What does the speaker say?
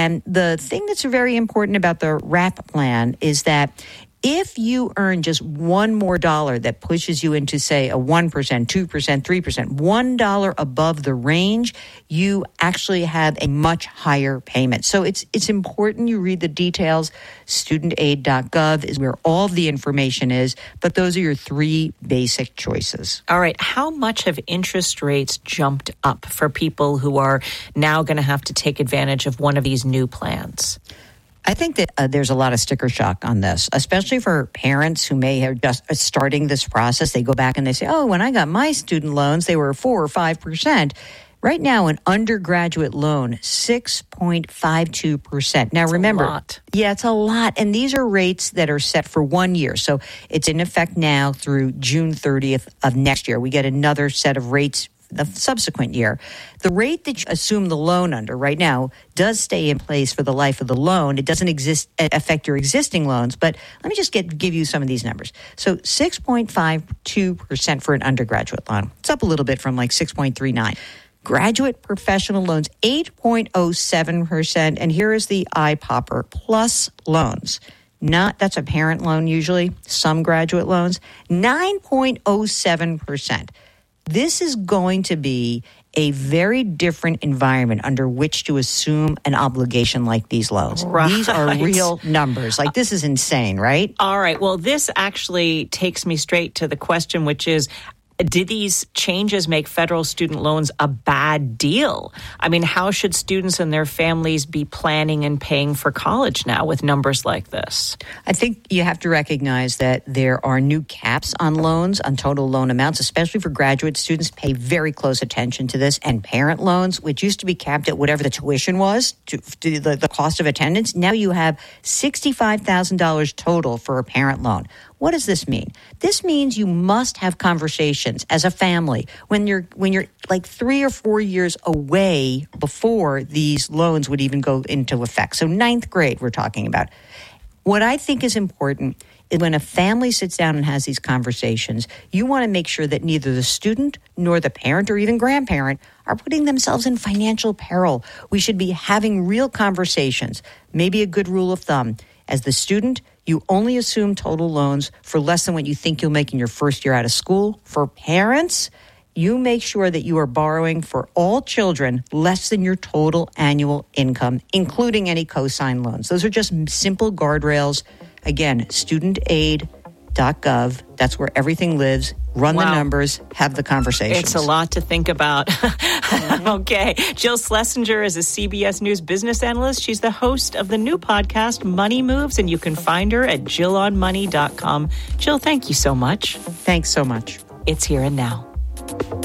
And the thing that's very important about the RAP plan is that if you earn just one more dollar that pushes you into, say, a 1%, 2%, 3%, $1 above the range, you actually have a much higher payment. So it's important you read the details. Studentaid.gov is where all of the information is, but those are your three basic choices. All right. How much have interest rates jumped up for people who are now going to have to take advantage of one of these new plans? I think that there's a lot of sticker shock on this, especially for parents who may have just starting this process. They go back and they say, oh, when I got my student loans, they were 4 or 5%. Right now, an undergraduate loan, 6.52%. Now, remember, a lot. Yeah, it's a lot. And these are rates that are set for 1 year. So it's in effect now through June 30th of next year. We get another set of rates the subsequent year. The rate that you assume the loan under right now does stay in place for the life of the loan. It doesn't affect your existing loans, but let me just give you some of these numbers. So 6.52% for an undergraduate loan. It's up a little bit from like 6.39. Graduate professional loans, 8.07%. And here is the eye popper, plus loans. That's a parent loan usually, some graduate loans, 9.07%. This is going to be a very different environment under which to assume an obligation like these loans. Right. These are real numbers. Like, this is insane, right? All right. Well, this actually takes me straight to the question, which is, did these changes make federal student loans a bad deal? I mean, how should students and their families be planning and paying for college now with numbers like this? I think you have to recognize that there are new caps on loans, on total loan amounts, especially for graduate students. Pay very close attention to this. And parent loans, which used to be capped at whatever the tuition was, to the cost of attendance. Now you have $65,000 total for a parent loan. What does this mean? This means you must have conversations as a family when you're like 3 or 4 years away before these loans would even go into effect. So 9th grade we're talking about. What I think is important is when a family sits down and has these conversations, you want to make sure that neither the student nor the parent or even grandparent are putting themselves in financial peril. We should be having real conversations. Maybe a good rule of thumb. As the student, you only assume total loans for less than what you think you'll make in your first year out of school. For parents, you make sure that you are borrowing for all children less than your total annual income, including any cosign loans. Those are just simple guardrails. Again, studentaid.gov. That's where everything lives. Run the numbers, have the conversations. It's a lot to think about. Okay. Jill Schlesinger is a CBS News business analyst. She's the host of the new podcast, Money Moves, and you can find her at jillonmoney.com. Jill, thank you so much. Thanks so much. It's Here and Now.